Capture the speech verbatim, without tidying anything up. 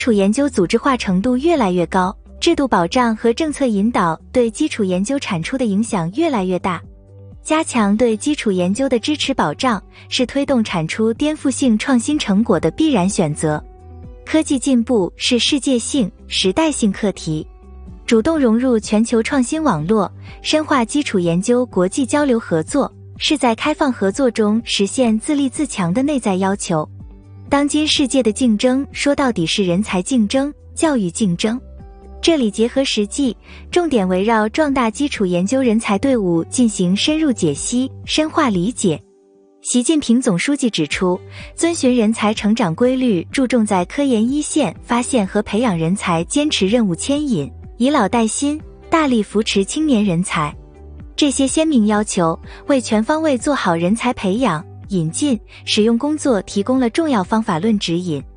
础研究组织化程度越来越高，制度保障和政策引导对基础研究产出的影响越来越大。加强对基础研究的支持保障，是推动产出颠覆性创新成果的必然选择。科技进步是世界性、时代性课题，主动融入全球创新网络，深化基础研究国际交流合作，是在开放合作中实现自立自强的内在要求。当今世界的竞争，说到底是人才竞争、教育竞争。这里结合实际，重点围绕壮大基础研究人才队伍进行深入解析、深化理解。习近平总书记指出，遵循人才成长规律，注重在科研一线发现和培养人才，坚持任务牵引，以老带新，大力扶持青年人才。这些鲜明要求为全方位做好人才培养、引进、使用工作提供了重要方法论指引。